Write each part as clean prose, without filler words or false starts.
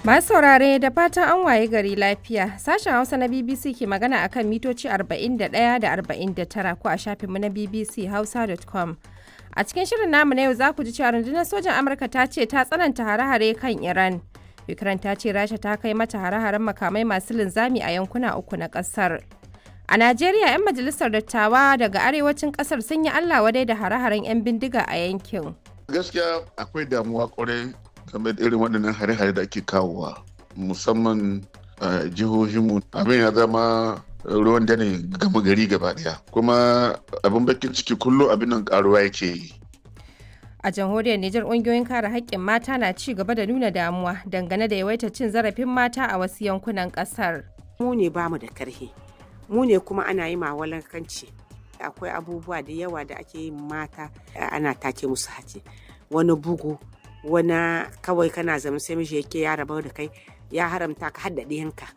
Masu saurare da fatan an waye gari lafiya. Sashen Hausa na BBC ke magana akan mitoci 41 da 49 ko a shafinmu na bbchausa.com. A cikin shirin namu na yau za ku ji cewa rundunar sojan Amurka ta ce ta tsananta hare-hare kan Iran. Ukraine ta ce Rasha ta kai mata hare-haren makamai masu linzami a yankuna uku na ƙasar. A Najeriya, 'yan majalisar dattawa daga arewacin ƙasar sun yi Allah wadai da hare-haren 'yan bindiga a yankin. Gaskiya akwai damuwa kwarai game da irin waɗannan hare-hare da ake kawowa musamman a jihohinmu. Abin ya zama ruwan dare gama gari gaba daya, kuma abin bakin ciki kullum abin nan karuwa yake yi. A jamhuriyar Nijar, ƙungiyoyin kare haƙƙin mata na ci gaba da nuna damuwa dangane da yawaitar cin zarafin mata a wasu yankunan ƙasar. Mu ne bamu da karhi, mu ne kuma ana yi mawalankanci. Akwai abubuwa da yawa da ake yin mata ana take musu hace, wani bugu, wani kawai kana zama sai miji yake ya rabu da kai ya haramta ka haddade yanka.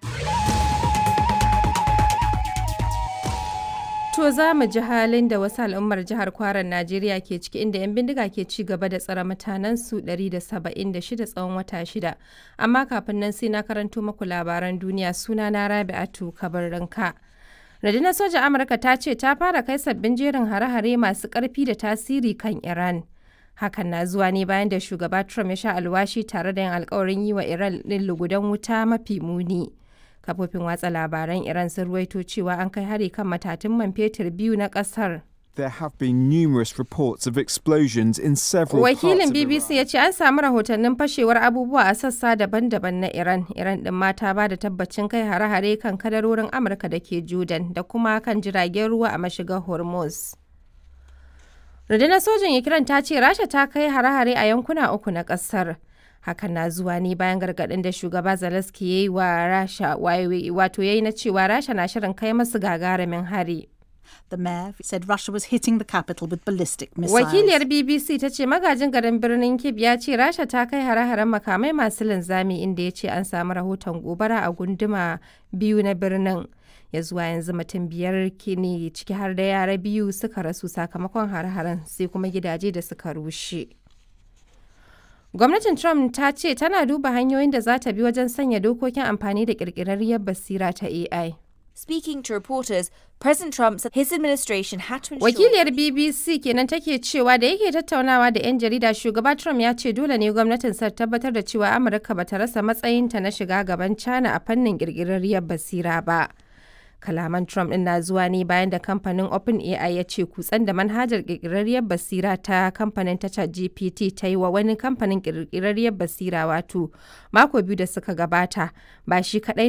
To za mu ji halin da wasu al'ummar jihar Kwaran Najeriya ke ciki, inda 'yan bindiga ke ci gaba da tsare mutanensu 176 tsawon wata 6. Amma kafin nan sai na karanto maku labaran duniya, suna na Rabi'atu Kabarranka. Rundunar sojan Amurka ta ce ta fara kai sabbin jerin hare-hare masu ƙarfi da tasiri kan Iran. Hakan na zuwa ne bayan da shugaba Trump ya sha alwashi tare da yin alkawarin yi wa Iran ɗin lugudan wuta mafi muni. Kafofin watsa labaran Iran sun ruwaito cewa an kai hari kan matatun man fetur biyu na ƙasar. There have been numerous reports of explosions in several parts of Wakilin Iran. BBC ya ce an samu rahotannin fashewar abubuwa a sassa daban-daban na Iran. Iran ɗin ma ta ba da tabbacin kai hare-hare kan kadarorin Amurka da ke Jordan da kuma kan jiragen ruwa a mashigar Hormuz. Rundunar sojin Ukraine ta ce Rasha ta kai hare-hare a yankuna uku na ƙasar. Hakan na zuwa ne bayan gargaɗin da shugaba Zelensky ya yi wa Rasha wato ya yi na cewa Rasha na shirin kai masu gagarumin hari. The mayor said Russia was hitting the capital with ballistic missiles. Wakiliyar BBC ta ce magajin garin birnin Kyiv ya ce Rasha ta kai hare-haren makamai masu linzami, inda ya ce an samu rahoton gobara a gunduma biyu na birnin. Ya zuwa yanzu mutum 5 ne ciki har da yara 2 suka rasu sakamakon hare-haren, sai kuma gidaje da suka rushe. Gwamnatin Trump ta ce tana duba hanyoyin da za ta bi wajen sanya dokokin amfani da ƙirƙirarriyar basira ta AI. Speaking to reporters, President Trump said his administration had to ensure... Wakiliyar BBC kenan take cewa da yake tattaunawa da 'yan jarida, shugaba Trump ya ce dole ne gwamnatin sa tabbatar da cewa Amurka bata rasa matsayinta na shiga gaban China a fannin ƙirƙirarriyar basira ba. Kalaman Trump ɗin na zuwa ne bayan da kamfanin OpenAI ya ce kutsen da manhajar ƙirƙirarriyar basira ta kamfanin ta ChatGPT ta yi wa wani kamfanin ƙirƙirarriyar basira wato mako biyu da suka gabata ba shi kaɗai